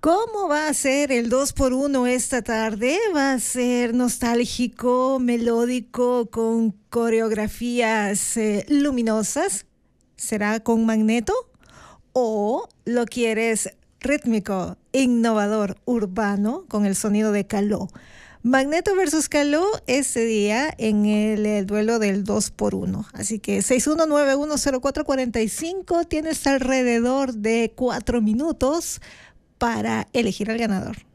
¿Cómo va a ser el 2x1 esta tarde? ¿Va a ser nostálgico, melódico, con coreografías luminosas? ¿Será con Magneto? ¿O lo quieres rítmico, innovador, urbano, con el sonido de Caló? Magneto versus Caló este día en el duelo del 2x1. Así que 61910445, tienes alrededor de 4 minutos para elegir al ganador.